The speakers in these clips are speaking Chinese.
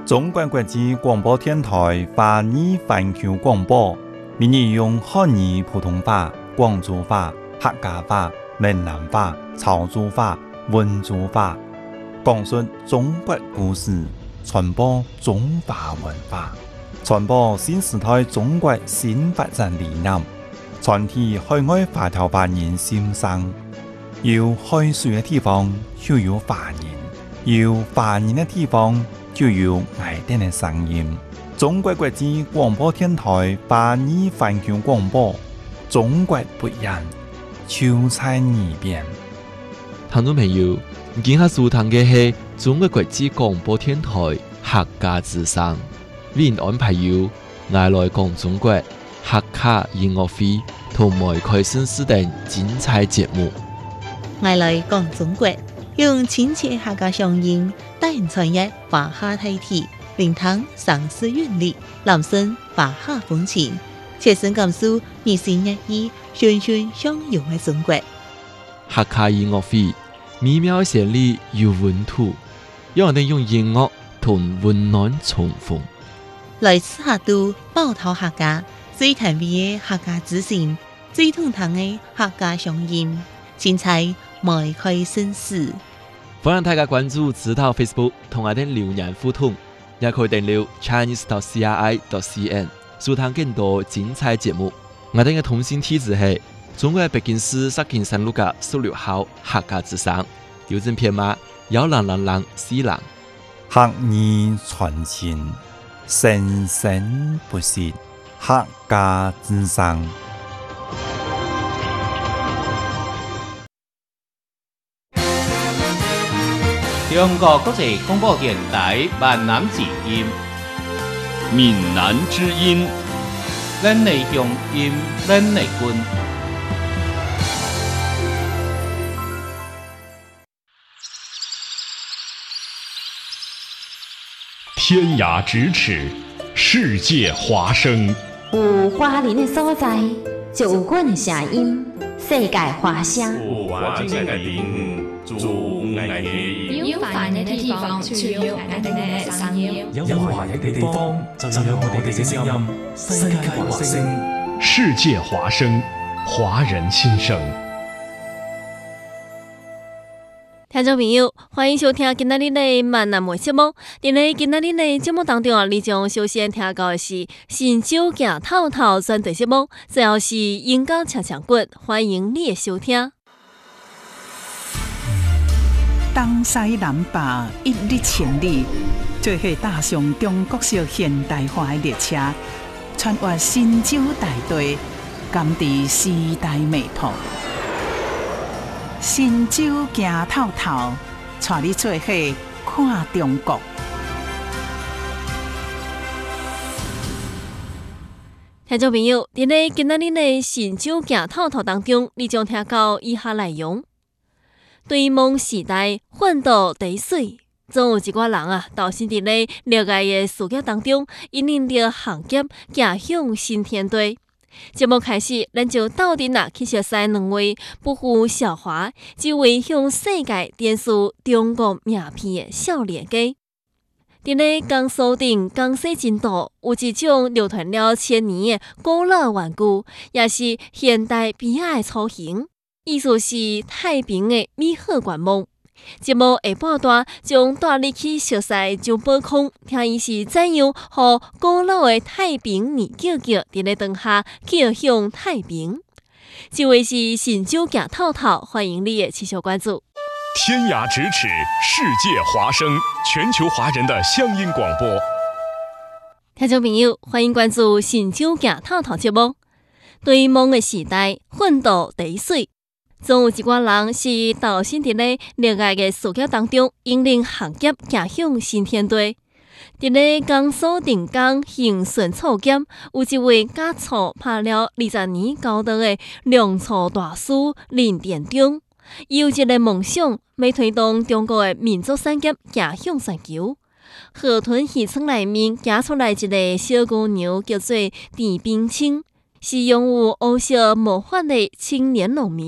中国国际广播电台华语环球广播，每日用汉语普通话、广州话、客家话、闽南话、潮州话、温州话，讲述中国故事，传播中华文化，传播新时代中国新发展理念，传递海外华侨华人心声。有海水的地方就有华人，有华人的地方就有爱丁的声音。中国国际广播电台华语环球广播，中国不一样，就在耳边。 听众朋友，今下收听的是中国国际广播电台客家之声，为您安排有爱来讲中国客家音乐会同埋开心事等精彩节目。 爱来讲中国，用亲切客家乡音，带人传阅华夏大体，聆听上世韵律，揽声华夏风情，切身感受日新月异、循循相融的中国。 客家音乐会美妙旋律有温度，让我哋用音乐同温暖重逢。 来自客都宝岛客家，最甜美的客家之声，最通透的客家乡音，精彩迈开新事。 欢迎大家关注指导 Facebook 同我哋留言互动，也可以订阅 chinese.cri.cn 收聽更多精彩節目。我哋嘅通訊地址係中國北京市石景山路嘅16號客家之聲，郵政編碼10004人。 客語傳情，生生不息，客家之聲。 中國國際廣播電台閩南之音， 閩南之音， 咱的鄉音，咱的根。 天涯咫尺，世界華聲。 有華人的所在，就有阮的聲音，世界華聲。 有華人的地方，就有愛的音。 有華人的地方，就有愛的聲音。 有華人的地方，就有我哋嘅聲音。世界華聲， 世界華聲，華人心聲。 聽眾朋友，歡迎收聽今仔日的閩南話節目。在今仔日的節目當中，你將首先聽到的是新酒行透透專題節目，最後是演講唱唱骨，歡迎你的收聽。 東西南北一日千里，做伙踏上中國式現代化的列車，穿越新州大地，感知時代美圖。新州行透透，帶你做伙看中國。 聽眾朋友，在今仔日的新酒行透透當中，你將聽到以下內容：對夢時代奮鬥滴水，總有一掛人啊，投身在熱愛的事業當中，引領着行業走向新天地。節目開始，咱就鬥陣啊去熟悉兩位不負韶華，只為向世界展示中國名片的少年家。在江蘇省江西真島，有一種流傳了千年的古老玩具，也是現代悲哀的雛形，意思是太平的美好願望。節目下半段將帶你去熟悉蔣寶康，聽伊是怎樣和古老的太平二舅舅在當下走向太平。這位是新酒行透透，歡迎你的持續關注。 天涯咫尺，世界華聲，全球華人的鄉音廣播。 聽眾朋友，歡迎關注新酒行透透節目。對夢的時代，奮鬥滴水。總有一掛人是投身在熱愛的事業當中，引領行業走向新天地。在江蘇定江行順草間，有一位家厝拍了20年高度的糧草大師林殿中，有一個夢想，要推動中國的民族產業走向全球。河豚漁村內面走出來一個小姑娘，叫做田冰清，是擁有烏色模範的青年農民。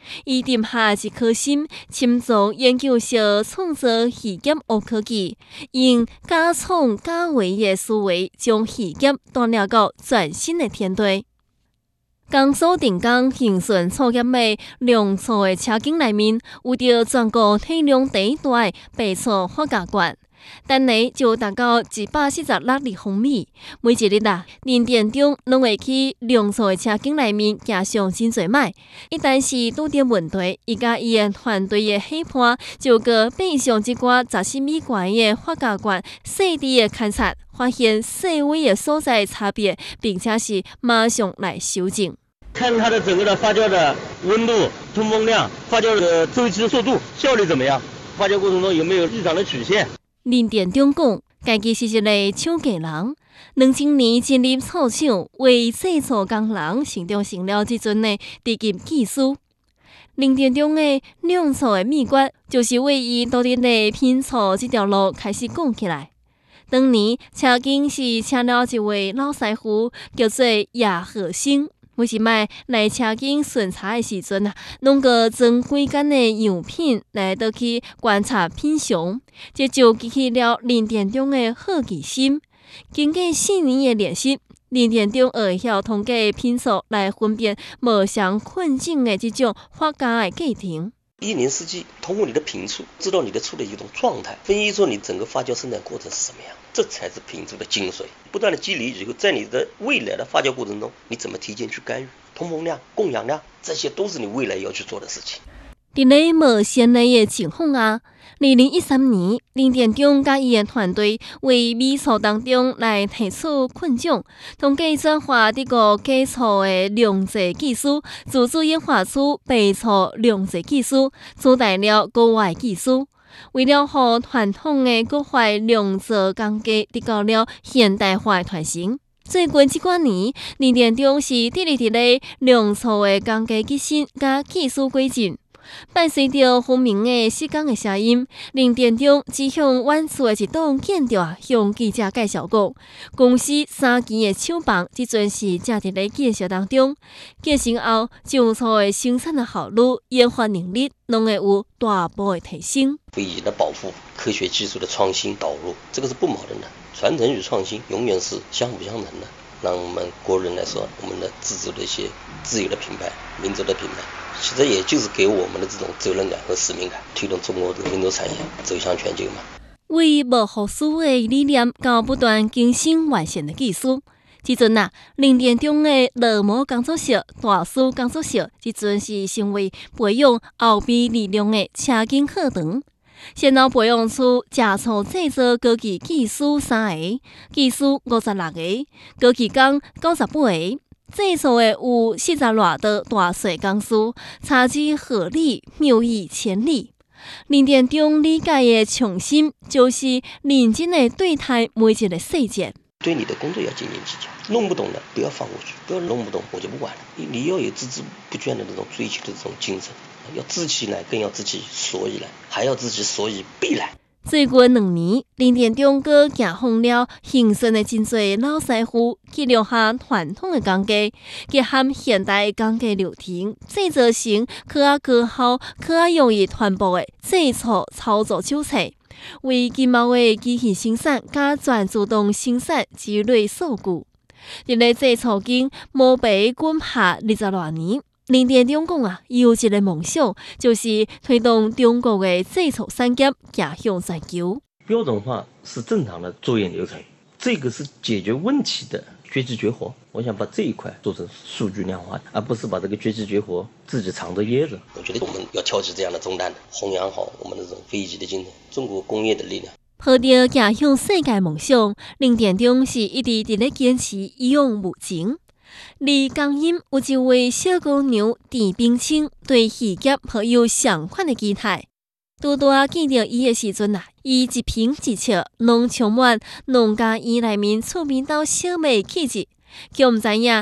伊定下一颗心，深造研究小创造渔业黑科技，用假创假伪的思维，将渔业锻炼到全新的天地。江苏定江兴顺草业的粮草的车间内面，有着全国体量第一大的白草发芽馆。单日就达到146立方米，每一日林店长拢会去粮草的车间内面行上真侪摆。一旦是拄着问题，伊甲伊的团队的伙伴就个爬上一寡10米高的发芽馆，细致的勘察，发现细微的所在差别，并且是马上来修正。 看它的整个的发酵的温度、通风量、发酵的周期速度、效率怎么样？发酵过程中有没有异常的曲线？ 林店长讲，家己是一个厂家人，2000年进入草厂为制作工人，成长成了这阵的低级技术。林店长的酿造的秘诀，就是为伊独立的品草这条路开始讲起来。当年车间是请了一位老师傅，叫做叶和生。每一摆来车间巡查的时阵拢个装几间的样品来倒去观察品尝，这就激起了林店长的好奇心。经过4年的练习，林店长会晓通过品数来分辨无相困境的这种发芽的过程。 一年四季通过你的品触，知道你的醋的一种状态，分析出你整个发酵生产过程是什么样，这才是品触的精髓。不断的积累以后，在你的未来的发酵过程中，你怎么提前去干预通风量、供氧量，这些都是你未来要去做的事情。 伫咧无先例的情况下，2013年，林店长甲伊的团队为米醋当中来提出困奖，通过转化这个假醋的酿制技术，自主研发出白醋酿制技术，取代了国外技术。为了让传统的国外酿造工艺得到了现代化的传承，最近这几年，林店长是致力伫咧酿醋的工艺革新甲技术改进。伴随着轰鸣的施工的声音，林店长只向远处的一栋建筑向记者介绍讲，公司3间的厂房即阵是正伫咧建设当中，建成后酱醋的生产的效率、研发能力拢会有大步的提升。 非遗的保护、科学技术的创新导入，这个是不矛盾的。传承与创新永远是相辅相成的。让我们国人来说，我们的自主的一些自有的品牌、民族的品牌。其实也就是给我们的这种责任感和使命感，推动中国的民族产业走向全球嘛。 为无互输的理念，到不断更新完善的技术。即阵林店长的老模工作室、大师工作室，即阵是成为培养后备力量的车间课堂。先后培养出假醋制造高级技师3个，技师56个，高级工98个。制作的有40多的大细工师，差之合理，妙以千里。林店长理解的重心，就是认真的对待每一个细节。 对你的工作要斤斤计较，弄不懂的不要放过去，不要弄不懂我就不管了。你要有孜孜不倦的这种追求的这种精神，要知其来，更要知其所以来，还要知其所以必来。 最近2年，林店长阁行访了兴顺的真侪老师傅，记录下传统的工艺，结合现代的工艺流程，制作成可高效、可容易传播的制醋操作手册，为今后的机器生产加全自动生产积累数据。伫咧制醋间摸白滚下20多年。林店长讲伊有一个梦想，就是推动中国的制醋产业走向全球。 标准化是正常的作业流程，这个是解决问题的绝技绝活。我想把这一块做成数据量化，而不是把这个绝技绝活自己藏着掖着。我觉得我们要挑起这样的重担，弘扬好我们的这种非遗的精神，中国工业的力量。 抱着走向世界梦想，林店长是一直伫咧坚持一往无前。离江阴有一位小姑娘郑冰清，对渔业抱有相款的期待。拄拄见到伊的时阵伊一颦一笑，拢充满农家院内面厝边斗小妹的气质。却毋知影